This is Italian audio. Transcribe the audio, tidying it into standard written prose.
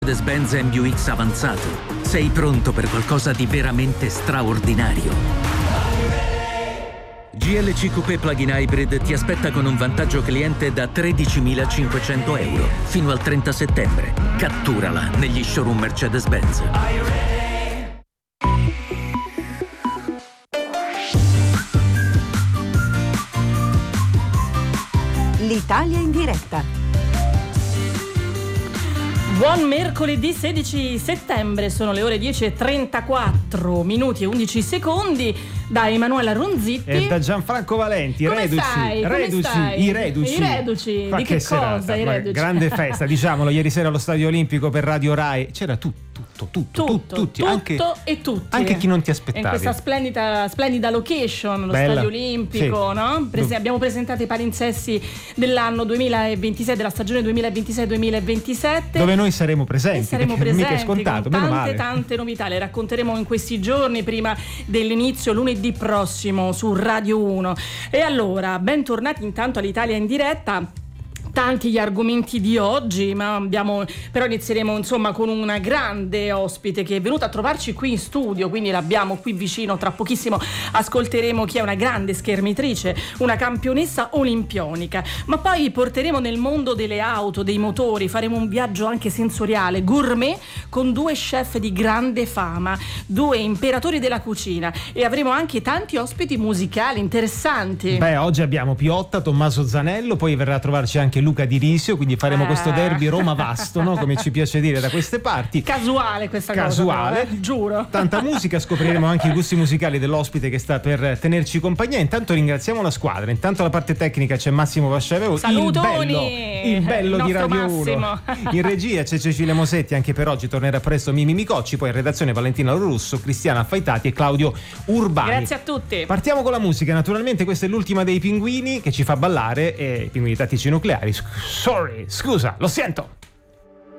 Mercedes-Benz MBUX avanzato. Sei pronto per qualcosa di veramente straordinario. GLC Coupé Plug-in Hybrid ti aspetta con un vantaggio cliente da 13.500 euro fino al 30 settembre. Catturala negli showroom Mercedes-Benz. L'Italia in diretta. Buon mercoledì 16 settembre, sono le ore 10:34 minuti e 11 secondi da Emanuela Ronzitti e da Gianfranco Valenti. Come stai? I reduci. Di che serata, cosa? I reduci. Grande festa, diciamolo, ieri sera allo Stadio Olimpico per Radio Rai c'era tutti, anche tutti. Anche chi non ti aspettavi. In questa splendida location, lo Bella. Stadio Olimpico, sì. No? Abbiamo presentato i palinsesti dell'anno 2026, della stagione 2026-2027. Dove noi saremo presenti, mica è scontato, con meno male. tante novità, le racconteremo in questi giorni prima dell'inizio lunedì prossimo su Radio 1. E allora, bentornati intanto all'Italia in diretta. Tanti gli argomenti di oggi, però inizieremo insomma con una grande ospite che è venuta a trovarci qui in studio, quindi l'abbiamo qui vicino. Tra pochissimo ascolteremo chi è una grande schermitrice, una campionessa olimpionica, ma poi porteremo nel mondo delle auto, dei motori, faremo un viaggio anche sensoriale, gourmet, con due chef di grande fama, due imperatori della cucina, e avremo anche tanti ospiti musicali interessanti. Oggi abbiamo Piotta, Tommaso Zanello, poi verrà a trovarci anche Luca Di Risio, quindi faremo questo derby Roma-Vasto, no? Come ci piace dire da queste parti. Casuale questa Casuale. cosa, giuro. Tanta musica, scopriremo anche i gusti musicali dell'ospite che sta per tenerci compagnia. Intanto ringraziamo la squadra, intanto la parte tecnica c'è Massimo Vascevevo, il bello di Radio 1. In regia c'è Cecilia Mosetti, anche per oggi tornerà presto Mimi Micocci, poi in redazione Valentina Lorusso, Cristiana Affaitati e Claudio Urbani. Grazie a tutti. Partiamo con la musica, naturalmente questa è l'ultima dei Pinguini che ci fa ballare, e i Pinguini Tattici Nucleari. Sorry, scusa, lo sento.